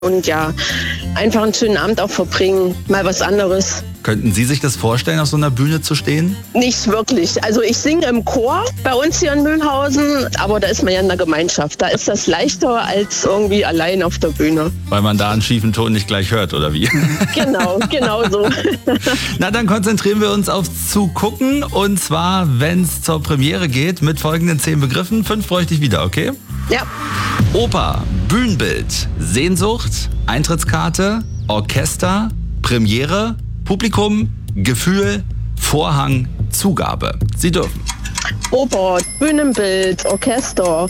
Und ja, einfach einen schönen Abend auch verbringen, mal was anderes. Könnten Sie sich das vorstellen, auf so einer Bühne zu stehen? Nicht wirklich. Also ich singe im Chor bei uns hier in Mühlhausen, aber da ist man ja in der Gemeinschaft. Da ist das leichter als irgendwie allein auf der Bühne. Weil man da einen schiefen Ton nicht gleich hört, oder wie? Genau so. Na, dann konzentrieren wir uns aufs Zugucken. Und zwar, wenn es zur Premiere geht, mit folgenden 10 Begriffen. 5 bräuchte ich wieder, okay? Ja. Oper, Bühnenbild, Sehnsucht, Eintrittskarte, Orchester, Premiere, Publikum, Gefühl, Vorhang, Zugabe. Sie dürfen. Oper, Bühnenbild, Orchester,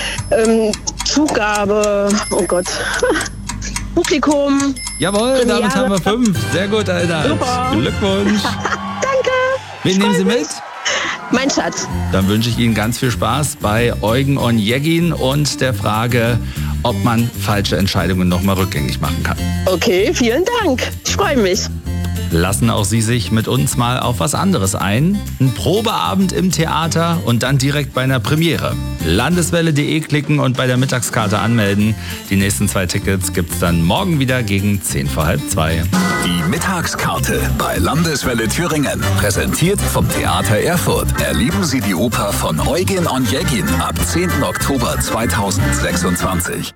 Zugabe, oh Gott, Publikum. Jawohl, Premiere. damit haben wir 5. Sehr gut, Alter. Super. Glückwunsch. Danke. Wen nehmen Sie mit? Mein Schatz. Dann wünsche ich Ihnen ganz viel Spaß bei Eugen Onegin und der Frage, ob man falsche Entscheidungen nochmal rückgängig machen kann. Okay, vielen Dank. Ich freue mich. Lassen auch Sie sich mit uns mal auf was anderes ein. Ein Probeabend im Theater und dann direkt bei einer Premiere. Landeswelle.de klicken und bei der Mittagskarte anmelden. Die nächsten 2 Tickets gibt's dann morgen wieder gegen 1:45. Die Mittagskarte bei Landeswelle Thüringen. Präsentiert vom Theater Erfurt. Erleben Sie die Oper von Eugen Onegin ab 10. Oktober 2026.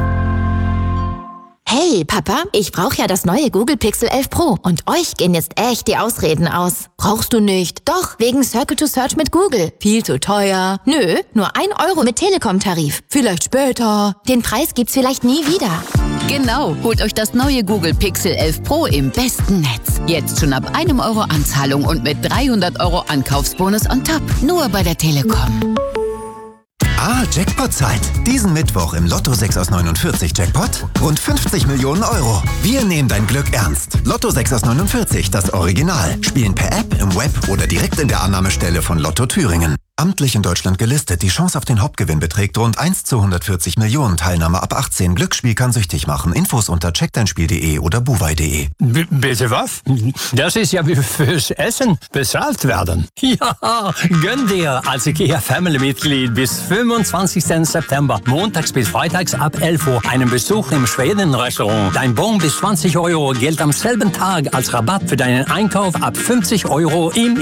Hey, Papa, ich brauche ja das neue Google Pixel 11 Pro. Und euch gehen jetzt echt die Ausreden aus. Brauchst du nicht? Doch, wegen Circle to Search mit Google. Viel zu teuer. Nö, nur 1 Euro mit Telekom-Tarif. Vielleicht später. Den Preis gibt's vielleicht nie wieder. Genau, holt euch das neue Google Pixel 11 Pro im besten Netz. Jetzt schon ab 1 Euro Anzahlung und mit 300 Euro Ankaufsbonus on top. Nur bei der Telekom. Jackpot-Zeit. Diesen Mittwoch im Lotto 6 aus 49 Jackpot rund 50 Millionen Euro. Wir nehmen dein Glück ernst. Lotto 6 aus 49, das Original. Spielen per App, im Web oder direkt in der Annahmestelle von Lotto Thüringen. Amtlich in Deutschland gelistet. Die Chance auf den Hauptgewinn beträgt rund 1 zu 140 Millionen. Teilnahme ab 18. Glücksspiel kann süchtig machen. Infos unter checkdeinspiel.de oder buwei.de. Bitte was? Das ist ja wie fürs Essen bezahlt werden. Ja, gönn dir als IKEA-Family-Mitglied bis 25. September, montags bis freitags ab 11 Uhr, einen Besuch im Schweden-Restaurant. Dein Bon bis 20 Euro gilt am selben Tag als Rabatt für deinen Einkauf ab 50 Euro im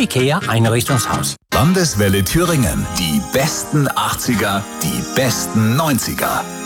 IKEA-Einrichtungshaus. Landeswelle Thüringen. Die besten 80er, die besten 90er.